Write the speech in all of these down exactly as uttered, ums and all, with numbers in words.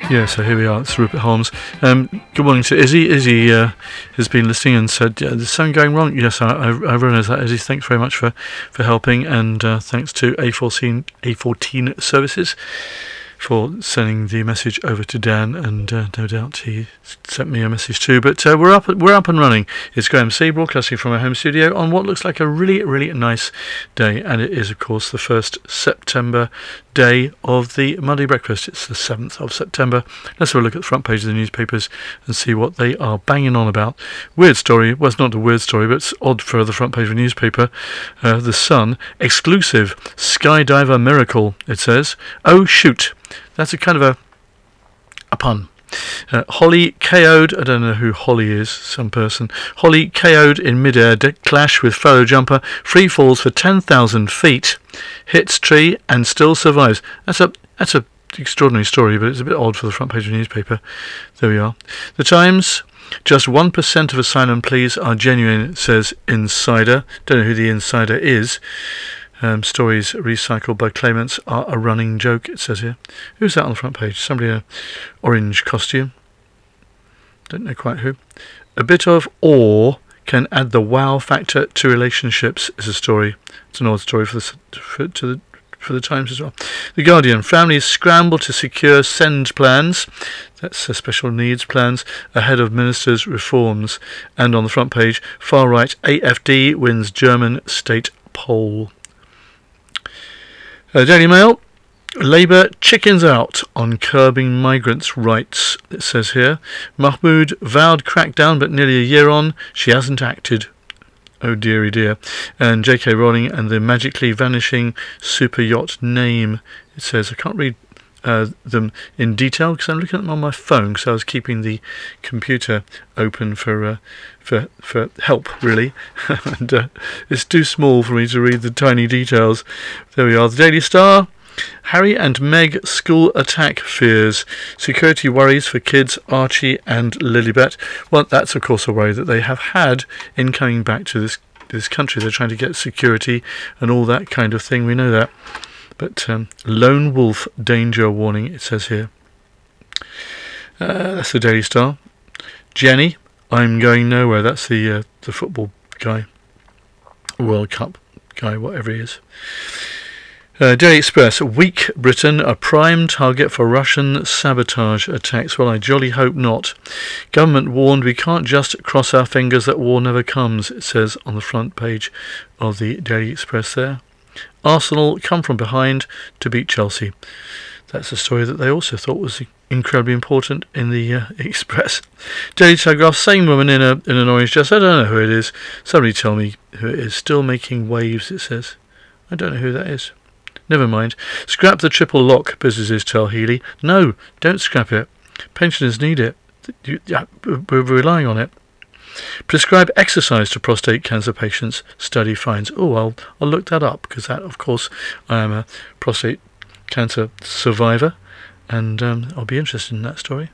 Yeah, so here we are. It's Rupert Holmes. Um, good morning to Izzy. Izzy uh, has been listening and said, yeah, there's something going wrong. Yes, I, I, I realise that. Izzy, thanks very much for, for helping, and uh, thanks to A fourteen, A fourteen Services for sending the message over to Dan, and uh, no doubt he sent me a message too. But uh, we're up we're up and running. It's Graham C, broadcasting from our home studio on what looks like a really, really nice day, and it is, of course, the first September day of the Monday Breakfast. It's the seventh of September. Let's have a look at the front page of the newspapers and see what they are banging on about. Weird story. Well, it's not a weird story, but it's odd for the front page of a newspaper. Uh, the Sun, exclusive, skydiver miracle, it says. Oh, shoot. That's a kind of a, a pun. Uh, Holly K O'd, I don't know who Holly is, some person. Holly K O'd in mid-air de- clash with fellow jumper, free falls for ten thousand feet, hits tree and still survives. That's a that's a extraordinary story, but it's a bit odd for the front page of the newspaper. There we are. The Times, just one percent of asylum pleas are genuine, says Insider. Don't know who the Insider is. Um, stories recycled by claimants are a running joke, it says here. Who's that on the front page? Somebody in an orange costume. Don't know quite who. A bit of awe can add the wow factor to relationships, is a story. It's an odd story for the, for, to the, for the Times as well. The Guardian, families scramble to secure SEND plans. That's uh, special needs plans ahead of ministers' reforms. And on the front page, far right, A F D wins German state poll. Uh, Daily Mail, Labour chickens out on curbing migrants' rights, it says here. Mahmood vowed crackdown, but nearly a year on, she hasn't acted. Oh dearie dear. And J K Rowling and the magically vanishing super yacht name, it says. I can't read uh, them in detail because I'm looking at them on my phone, because I was keeping the computer open for uh, for for help, really. and uh, it's too small for me to read the tiny details. There we are. The Daily Star. Harry and Meg school attack fears. Security worries for kids Archie and Lilibet. Well, that's of course a worry that they have had in coming back to this this country. They're trying to get security and all that kind of thing. We know that. But um, lone wolf danger warning, it says here. Uh, that's the Daily Star. Jenny, I'm going nowhere. That's the uh, the football guy, World Cup guy, whatever he is. Uh, Daily Express, weak Britain, a prime target for Russian sabotage attacks. Well, I jolly hope not. Government warned we can't just cross our fingers that war never comes, it says on the front page of the Daily Express there. Arsenal come from behind to beat Chelsea. That's a story that they also thought was incredibly important in the uh, Express. Daily Telegraph, same woman in a in an orange dress. I don't know who it is. Somebody tell me who it is. Still making waves, it says. I don't know who that is. Never mind. Scrap the triple lock, businesses tell Healy. No, don't scrap it. Pensioners need it. We're relying on it. Prescribe exercise to prostate cancer patients, study finds. Oh, I'll, I'll look that up, because that, of course, I am a prostate cancer survivor, and um, I'll be interested in that story.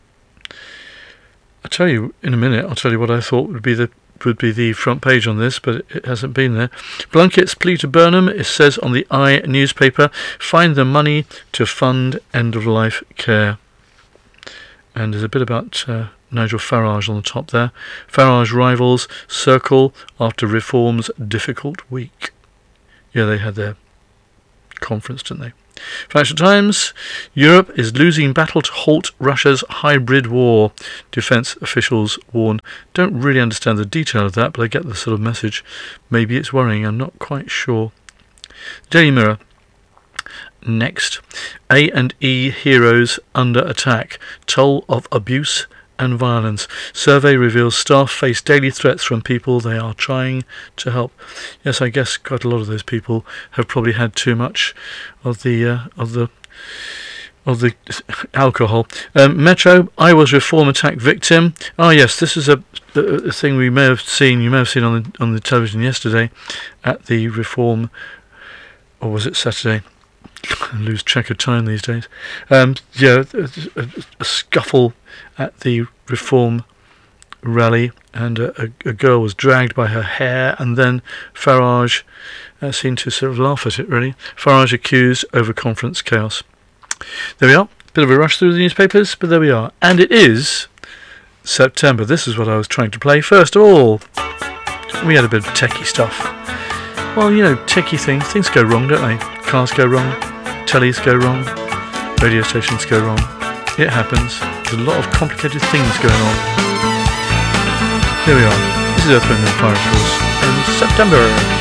I'll tell you in a minute, I'll tell you what I thought would be the would be the front page on this, but it hasn't been there. Blunkett's plea to Burnham, it says on the I newspaper, find the money to fund end-of-life care. And there's a bit about uh, Nigel Farage on the top there. Farage rivals circle after reform's difficult week. Yeah, they had their conference, didn't they? Financial Times, Europe is losing battle to halt Russia's hybrid war. Defence officials warn. Don't really understand the detail of that, but I get the sort of message. Maybe it's worrying, I'm not quite sure. Daily Mirror. Next, A and E heroes under attack. Toll of abuse and violence. Survey reveals staff face daily threats from people they are trying to help. Yes, I guess quite a lot of those people have probably had too much of the uh, of the of the alcohol. Um, Metro, I was reform attack victim. Oh yes, this is a, a thing we may have seen. You may have seen on the on the television yesterday at the reform, or was it Saturday? I lose track of time these days. Um, yeah, a, a, a scuffle at the reform rally, and a, a, a girl was dragged by her hair, and then Farage uh, seemed to sort of laugh at it, really. Farage accused over conference chaos. There we are. Bit of a rush through the newspapers, but there we are. And it is September. This is what I was trying to play. First of all, we had a bit of techie stuff. Well, you know, techie things. Things go wrong, don't they? Cars go wrong. Tellies go wrong. Radio stations go wrong. It happens. There's a lot of complicated things going on. Here we are. This is Earth, Wind and Fire, of course, in September.